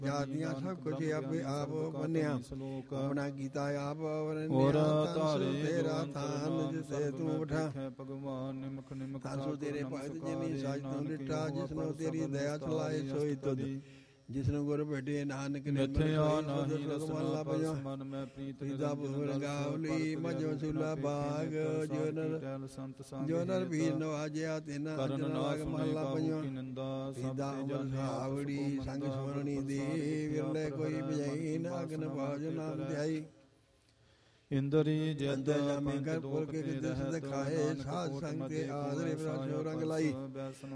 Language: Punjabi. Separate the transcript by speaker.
Speaker 1: ਜਾਤੀਆਂ ਸਭ ਕੁਝ ਆਪੇ ਆਪ ਬੰਨਿਆ, ਆਪਣਾ ਕੀਤਾ ਆਪ
Speaker 2: ਔਰ ਧਾਰੇ
Speaker 1: ਤੇਰਾ ਥਾਨ ਜਿਸੇ ਤੂੰ ਉਠਾ,
Speaker 2: ਭਗਵਾਨ ਨਿਮਖ ਨਿਮਖ
Speaker 1: ਤਾਸੂ ਤੇਰੇ ਭਗਤ ਜਿਨੀ ਸਾਜ ਤੂੰ ਦਿੱਤਾ, ਜਿਸਨੂੰ ਤੇਰੀ ਦਇਆ ਚਲਾਏ ਸੋਈ ਤੁਧ, ਜਿਸਨੂੰ ਗੁਰ ਭੇਟੇ ਨਾਨਕ ਨੇ
Speaker 2: ਮਿਥਿਆ ਨਾਹੀ ਰਸਨਾ ਪਰਸ ਮਨ ਮੈਂ ਪ੍ਰੀਤ
Speaker 1: ਦਾ ਭੂਰ ਗਾਵਲੀ ਮਜੋ ਸੁਲਾ ਬਾਗ, ਜੋ ਨਰ ਵੀਰ ਨਵਾਜਿਆ ਤੈਨਾ
Speaker 2: ਕਰਨ ਨਾਗ
Speaker 1: ਮਹਲਾ ਪੰਜਵਾਂ,
Speaker 2: ਨਿੰਦਾ
Speaker 1: ਸੀਦਾ ਉਮਰ ਸੁਹਾਵੜੀ ਸੰਗ ਸੁਵਰਣੀ ਦੀ, ਵਿਰਲੇ ਕੋਈ ਬਜਾਈ ਨਾਗਨ ਬਾਜ ਨਾਮ ਧਿਆਈ,
Speaker 2: ਇੰਦਰੀ ਜਦ
Speaker 1: ਜਾਮੇ ਕਰ ਪੁਰ ਕੇ ਕਿਤੇ ਦਿਖਾਏ, ਸਾਧ ਸੰਗ ਤੇ ਆਦਰੇ ਪ੍ਰਸ਼ੋ ਰੰਗ ਲਾਈ।